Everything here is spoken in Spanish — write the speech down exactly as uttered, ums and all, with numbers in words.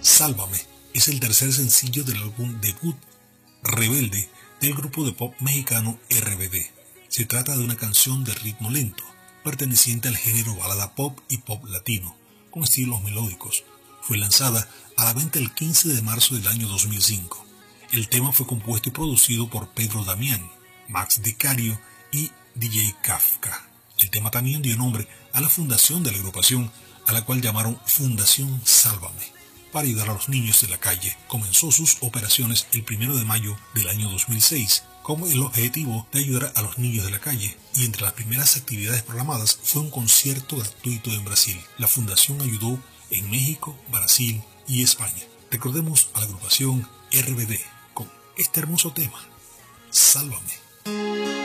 Sálvame es el tercer sencillo del álbum debut Rebelde del grupo de pop mexicano R B D. Se trata de una canción de ritmo lento, perteneciente al género balada pop y pop latino, con estilos melódicos. Fue lanzada a la venta el quince de marzo del año dos mil cinco. El tema fue compuesto y producido por Pedro Damián, Max Dicario y D J Kafka. El tema también dio nombre a la fundación de la agrupación, a la cual llamaron Fundación Sálvame, para ayudar a los niños de la calle. Comenzó sus operaciones el primero de mayo del año dos mil seis, con el objetivo de ayudar a los niños de la calle, y entre las primeras actividades programadas fue un concierto gratuito en Brasil. La fundación ayudó en México, Brasil y España. Recordemos a la agrupación R B D con este hermoso tema, Sálvame.